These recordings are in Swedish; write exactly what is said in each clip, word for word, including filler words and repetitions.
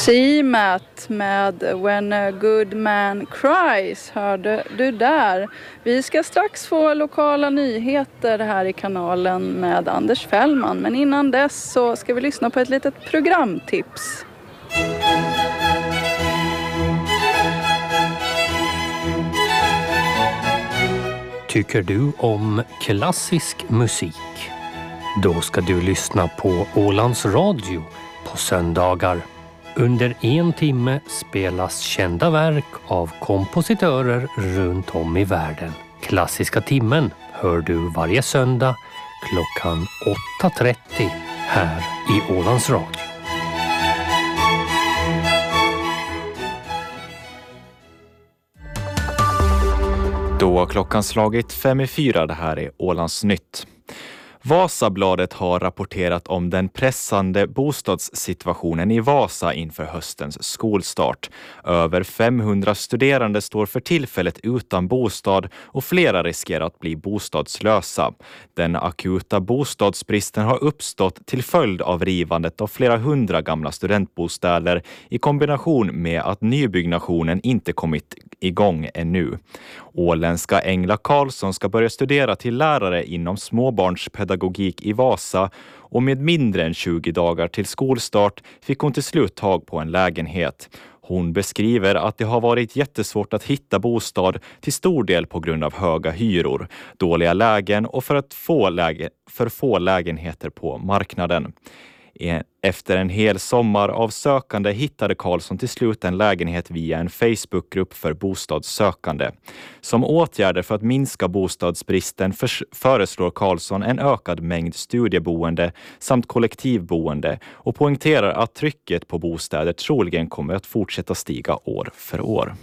C M A T med When a Good Man Cries hörde du där. Vi ska strax få lokala nyheter här i kanalen med Anders Fällman. Men innan dess så ska vi lyssna på ett litet programtips. Tycker du om klassisk musik? Då ska du lyssna på Ålands Radio på söndagar. Under en timme spelas kända verk av kompositörer runt om i världen. Klassiska timmen hör du varje söndag klockan åtta trettio här i Ålands Radio. Då har klockan slagit fem i fyra, det här är Ålands Nytt. Vasabladet har rapporterat om den pressande bostadssituationen i Vasa inför höstens skolstart. Över femhundra studerande står för tillfället utan bostad och flera riskerar att bli bostadslösa. Den akuta bostadsbristen har uppstått till följd av rivandet av flera hundra gamla studentbostäder i kombination med att nybyggnationen inte kommit igång ännu. Åländska Engla Karlsson ska börja studera till lärare inom småbarnspedagogik i Vasa och med mindre än tjugo dagar till skolstart fick hon till slut tag på en lägenhet. Hon beskriver att det har varit jättesvårt att hitta bostad till stor del på grund av höga hyror, dåliga lägen och för, att få läge, för få lägenheter på marknaden. Efter en hel sommar av sökande hittade Karlsson till slut en lägenhet via en Facebookgrupp för bostadssökande. Som åtgärder för att minska bostadsbristen föreslår Karlsson en ökad mängd studieboende samt kollektivboende och poängterar att trycket på bostäder troligen kommer att fortsätta stiga år för år.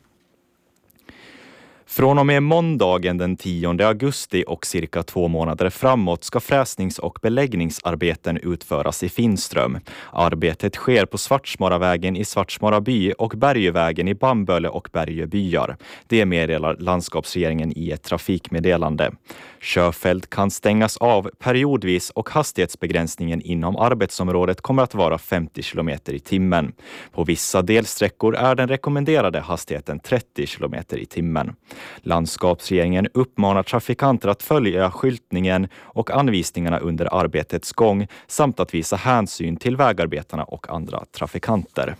Från och med måndagen den tionde augusti och cirka två månader framåt ska fräsnings- och beläggningsarbeten utföras i Finström. Arbetet sker på Svartsmaravägen i Svartsmara by och Bergövägen i Bamböle och Bergö byar. Det meddelar landskapsregeringen i ett trafikmeddelande. Körfält kan stängas av periodvis och hastighetsbegränsningen inom arbetsområdet kommer att vara femtio kilometer i timmen. På vissa delsträckor är den rekommenderade hastigheten trettio kilometer i timmen. Landskapsregeringen uppmanar trafikanter att följa skyltningen och anvisningarna under arbetets gång samt att visa hänsyn till vägarbetarna och andra trafikanter.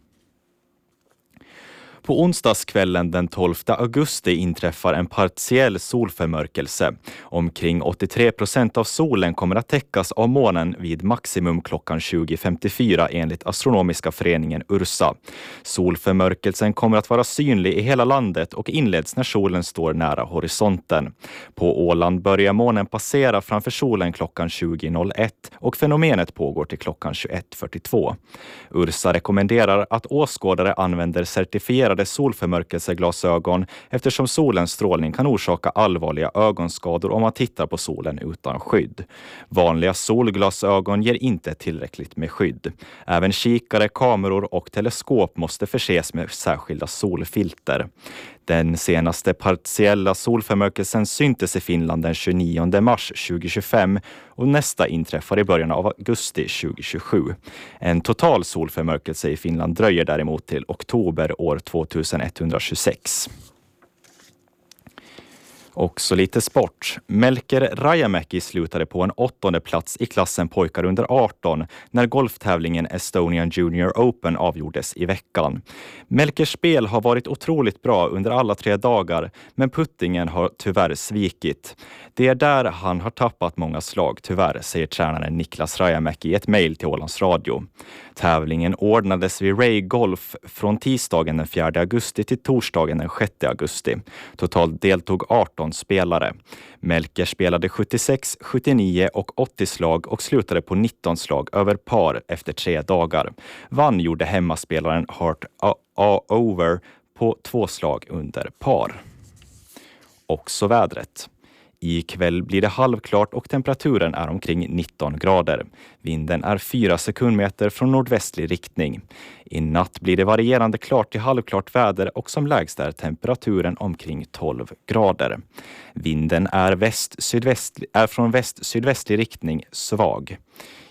På onsdagskvällen den tolfte augusti inträffar en partiell solförmörkelse. Omkring åttiotre procent av solen kommer att täckas av månen vid maximum klockan tjugo femtiofyra enligt Astronomiska föreningen Ursa. Solförmörkelsen kommer att vara synlig i hela landet och inleds när solen står nära horisonten. På Åland börjar månen passera framför solen klockan tjugo noll ett och fenomenet pågår till klockan tjugoett fyrtiotvå. Ursa rekommenderar att åskådare använder certifierade solförmörkelseglasögon eftersom solens strålning kan orsaka allvarliga ögonskador om man tittar på solen utan skydd. Vanliga solglasögon ger inte tillräckligt med skydd. Även kikare, kameror och teleskop måste förses med särskilda solfilter. Den senaste partiella solförmörkelsen syntes i Finland den tjugonionde mars tjugohundratjugofem och nästa inträffar i början av augusti tjugohundratjugosju. En total solförmörkelse i Finland dröjer däremot till oktober år tjugoetthundratjugosex. Också lite sport. Melker Rajamäki slutade på en åttonde plats i klassen pojkar under arton när golftävlingen Estonian Junior Open avgjordes i veckan. Melkers spel har varit otroligt bra under alla tre dagar, men puttingen har tyvärr svikit. Det är där han har tappat många slag tyvärr, säger tränaren Niklas Rajamäki i ett mejl till Ålands Radio. Tävlingen ordnades vid Ray Golf från tisdagen den fjärde augusti till torsdagen den sjätte augusti. Totalt deltog arton spelare. Melker spelade sjuttiosex, sjuttionio och åttio slag och slutade på nitton slag över par efter tre dagar. Vann gjorde hemmaspelaren Hart Over på två slag under par. Också vädret. I kväll blir det halvklart och temperaturen är omkring nitton grader. Vinden är fyra sekundmeter från nordvästlig riktning. I natt blir det varierande klart till halvklart väder och som lägst är temperaturen omkring tolv grader. Vinden är, väst, sydväst, är från väst-sydvästlig riktning svag.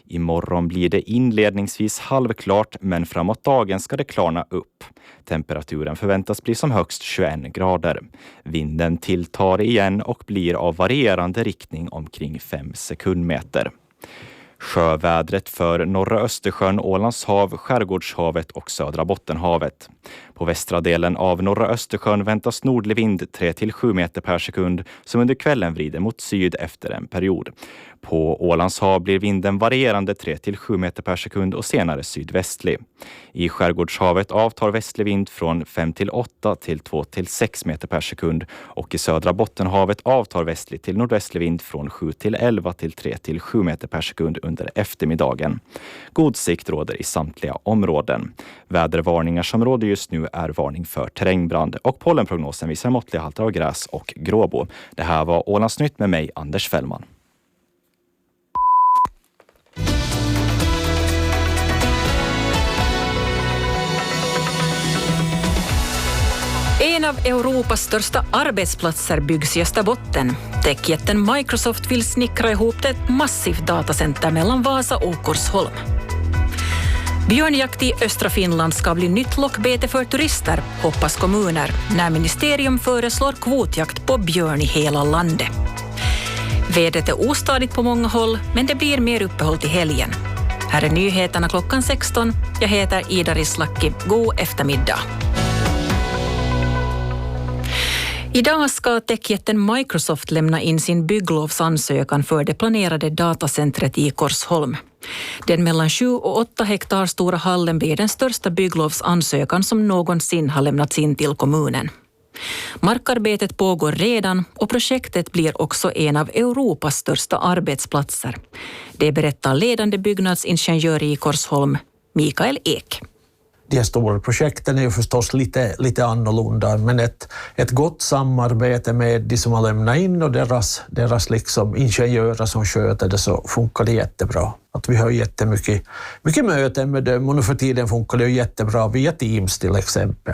Imorgon blir det inledningsvis halvklart, men framåt dagen ska det klarna upp. Temperaturen förväntas bli som högst tjugoen grader. Vinden tilltar igen och blir av varierande riktning omkring fem sekundmeter. Sjövädret för norra Östersjön, Ålands hav, Skärgårdshavet och södra Bottenhavet. På västra delen av norra Östersjön väntas nordlig vind tre till sju meter per sekund som under kvällen vrider mot syd efter en period. På Ålands hav blir vinden varierande tre till sju meter per sekund och senare sydvästlig. I Skärgårdshavet avtar västlig vind från fem till åtta till två till sex meter per sekund och i södra Bottenhavet avtar västlig till nordvästlig vind från sju till elva till tre till sju meter per sekund under eftermiddagen. God sikt råder i samtliga områden. Vädervarningar som råder just nu är varning för terrängbrand och pollenprognosen visar måttliga halter av gräs och gråbo. Det här var Ålandsnytt med mig, Anders Fällman. En av Europas största arbetsplatser byggs i Österbotten. Techjätten Microsoft vill snickra ihop ett massivt datacenter mellan Vasa och Korsholm. Björnjakt i östra Finland ska bli nytt lockbete för turister, hoppas kommuner, när ministerium föreslår kvotjakt på björn i hela landet. Vädret är ostadigt på många håll, men det blir mer uppehåll till helgen. Här är nyheterna klockan sexton. Jag heter Ida Rislaki. God eftermiddag. Idag ska techjätten Microsoft lämna in sin bygglovsansökan för det planerade datacentret i Korsholm. Den mellan sju och åtta hektar stora hallen blir den största bygglovsansökan som någonsin har lämnats in till kommunen. Markarbetet pågår redan och projektet blir också en av Europas största arbetsplatser. Det berättar ledande byggnadsingenjör i Korsholm, Mikael Ek. De stora projekten är ju förstås lite, lite annorlunda, men ett, ett gott samarbete med de som har lämnat in och deras, deras liksom ingenjörer som sköter det, så funkar det jättebra. Att vi har jättemycket mycket möten med dem och nu för tiden funkar det ju jättebra via Teams till exempel.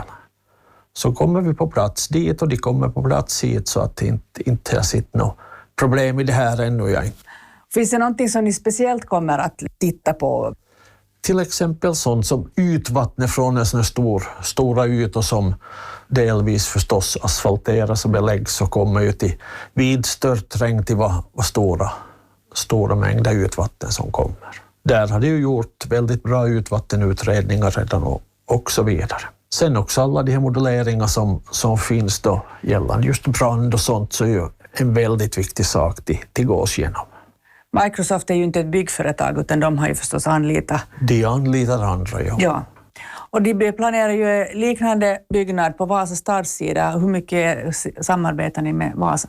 Så kommer vi på plats dit och de kommer på plats hit, så att det inte, inte har sitt något problem i det här ännu. Jag. Finns det någonting som ni speciellt kommer att titta på? Till exempel sånt som ytvattnet från en sån stor, stora ytor som delvis förstås asfalteras och beläggs, så kommer ju till vid stört regn till vad, vad stora, stora mängder ytvatten som kommer. Där har det ju gjort väldigt bra ytvattenutredningar redan och, och så vidare. Sen också alla de här modelleringar som, som finns då gällande just brand och sånt, så är ju en väldigt viktig sak till, till gås igenom. Microsoft är ju inte ett byggföretag, utan de har ju förstås anlitat... De anlitar andra, ja. ja. Och de planerar ju liknande byggnad på Vasa stadssida. Hur mycket samarbetar ni med Vasa?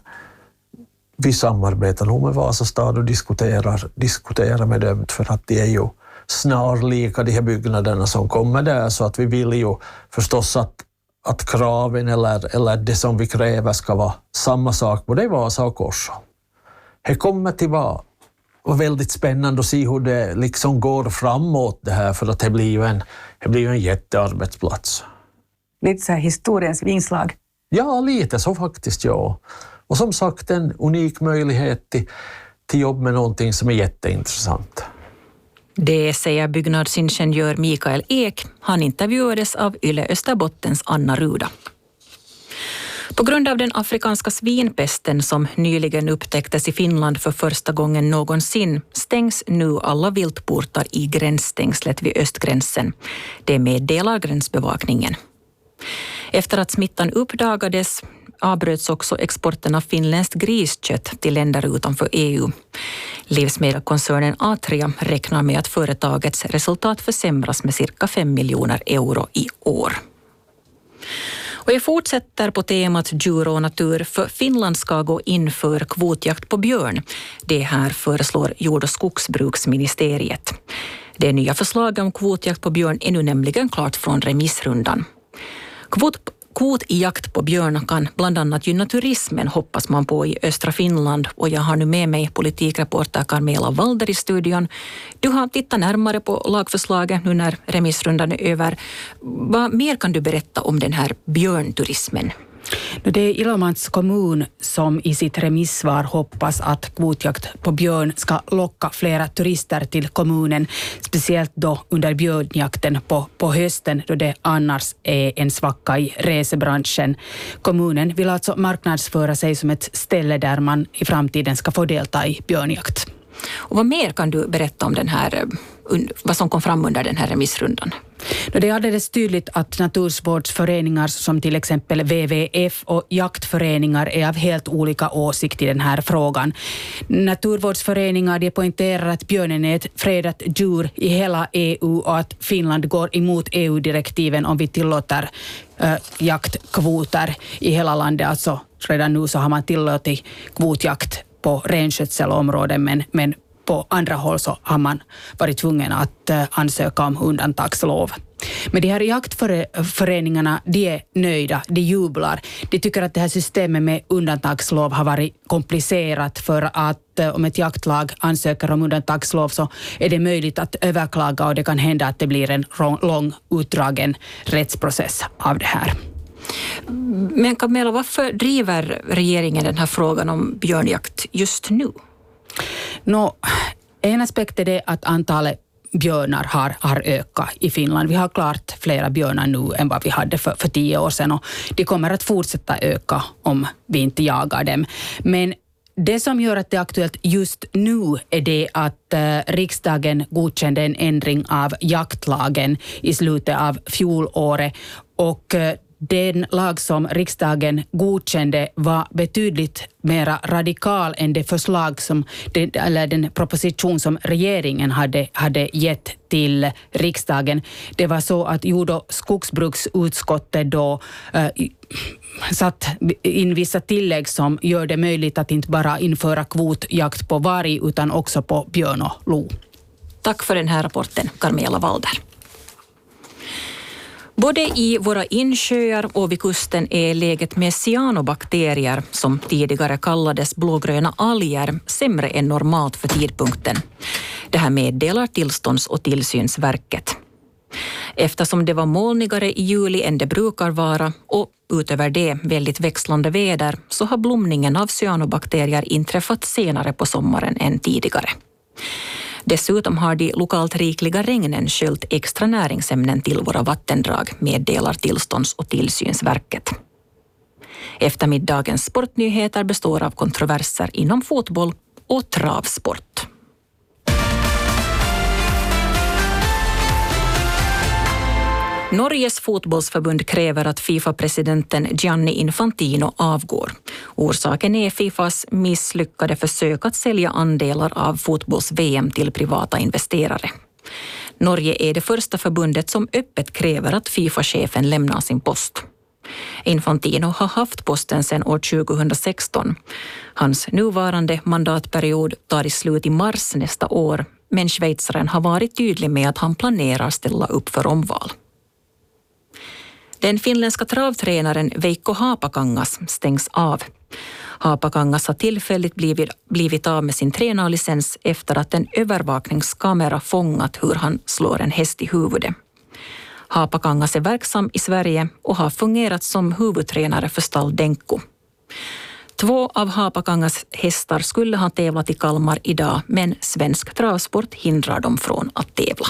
Vi samarbetar nog med Vasa stad och diskuterar, diskuterar med dem, för att det är ju snarlika de här byggnaderna som kommer där, så att vi vill ju förstås att, att kraven eller, eller det som vi kräver ska vara samma sak både i Vasa och Korsholm. Det kommer till vara Och väldigt spännande att se hur det liksom går framåt det här, för att det blir ju en, det blir ju en jättearbetsplats. Lite så här historiens vingslag. Ja, lite så faktiskt, ja. Och som sagt, en unik möjlighet till, till jobb med någonting som är jätteintressant. Det säger byggnadsingenjör Mikael Ek. Han intervjuades av Yle Österbottens Anna Ruda. På grund av den afrikanska svinpesten som nyligen upptäcktes i Finland för första gången någonsin stängs nu alla viltportar i gränsstängslet vid östgränsen. Det meddelar gränsbevakningen. Efter att smittan uppdagades avbröts också exporten av finländskt griskött till länder utanför E U. Livsmedelskoncernen Atria räknar med att företagets resultat försämras med cirka fem miljoner euro i år. Och jag fortsätter på temat djur och natur, för Finland ska gå in för kvotjakt på björn. Det här föreslår jord- och skogsbruksministeriet. Det nya förslaget om kvotjakt på björn är nu nämligen klart från remissrundan. Kvot, kvot i jakt på björn kan bland annat gynna turismen, hoppas man på i östra Finland. Och jag har nu med mig politikreporter Carmela Walder i studion. Du har tittat närmare på lagförslaget nu när remissrundan är över. Vad mer kan du berätta om den här björnturismen? Det är Ilomants kommun som i sitt remissvar hoppas att kvotjakt på björn ska locka flera turister till kommunen, speciellt då under björnjakten på, på hösten då det annars är en svacka i resebranschen. Kommunen vill alltså marknadsföra sig som ett ställe där man i framtiden ska få delta i björnjakt. Och vad mer kan du berätta om den här, vad som kom fram under den här remissrundan? Det är alldeles tydligt att naturvårdsföreningar som till exempel W W F och jaktföreningar är av helt olika åsikt i den här frågan. Naturvårdsföreningar de poängterar att björnen är ett fredat djur i hela E U och att Finland går emot E U-direktiven om vi tillåter äh, jaktkvoter i hela landet. Alltså redan nu så har man tillåtit kvotjakt på renskötselområden men, men på andra håll så har man varit tvungen att uh, ansöka om undantagslov. Men de här jaktföreningarna, de är nöjda, de jublar. De tycker att det här systemet med undantagslov har varit komplicerat för att uh, om ett jaktlag ansöker om undantagslov så är det möjligt att överklaga och det kan hända att det blir en lång utdragen rättsprocess av det här. Men Camilla, varför driver regeringen den här frågan om björnjakt just nu? Nå, en aspekt är det att antalet björnar har, har ökat i Finland. Vi har klart flera björnar nu än vad vi hade för, för tio år sedan och de kommer att fortsätta öka om vi inte jagar dem. Men det som gör att det är aktuellt just nu är det att eh, riksdagen godkände en ändring av jaktlagen i slutet av fjolåret och eh, den lag som riksdagen godkände var betydligt mer radikal än det förslag som, eller den proposition som regeringen hade, hade gett till riksdagen. Det var så att jord- och skogsbruksutskottet då äh, satt in vissa tillägg som gör det möjligt att inte bara införa kvotjakt på varg utan också på björn och lo. Tack för den här rapporten, Carmela Walder. Både i våra insjöar och vid kusten är läget med cyanobakterier, som tidigare kallades blågröna alger, sämre än normalt för tidpunkten. Det här meddelar Tillstånds- och tillsynsverket. Eftersom det var molnigare i juli än det brukar vara och utöver det väldigt växlande väder så har blomningen av cyanobakterier inträffat senare på sommaren än tidigare. Dessutom har de lokalt rikliga regnen sköljt extra näringsämnen till våra vattendrag, meddelar Tillstånds- och tillsynsverket. Eftermiddagens sportnyheter består av kontroverser inom fotboll och travsport. Norges fotbollsförbund kräver att FIFA-presidenten Gianni Infantino avgår. Orsaken är FIFAs misslyckade försök att sälja andelar av fotbolls-V M till privata investerare. Norge är det första förbundet som öppet kräver att FIFA-chefen lämnar sin post. Infantino har haft posten sedan år tjugohundrasexton. Hans nuvarande mandatperiod tar i slut i mars nästa år, men schweizaren har varit tydlig med att han planerar ställa upp för omval. Den finländska travtränaren Veikko Haapakangas stängs av. Haapakangas har tillfälligt blivit, blivit av med sin tränarlicens efter att en övervakningskamera fångat hur han slår en häst i huvudet. Haapakangas är verksam i Sverige och har fungerat som huvudtränare för stall Denko. Två av Haapakangas hästar skulle ha tävlat i Kalmar idag, men svensk travsport hindrar dem från att tävla.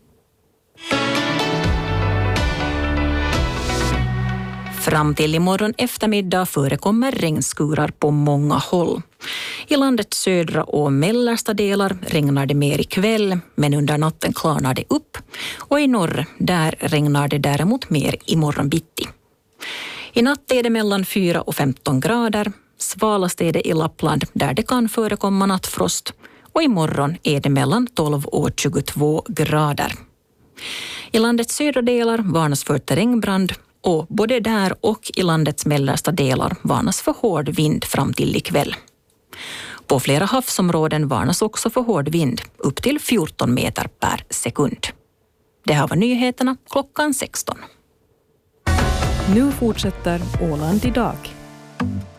Fram till imorgon eftermiddag förekommer regnskurar på många håll. I landets södra och mellersta delar regnar det mer ikväll, men under natten klarnar det upp. Och i norr, där regnar det däremot mer imorgon bitti. I natt är det mellan fyra och femton grader. Svalast är det i Lappland, där det kan förekomma nattfrost. Och imorgon är det mellan tolv och tjugotvå grader. I landets södra delar varnas för terrängbrand. Och både där och i landets mellersta delar varnas för hård vind fram till ikväll. På flera havsområden varnas också för hård vind, upp till fjorton meter per sekund. Det här var nyheterna klockan sexton. Nu fortsätter Åland idag.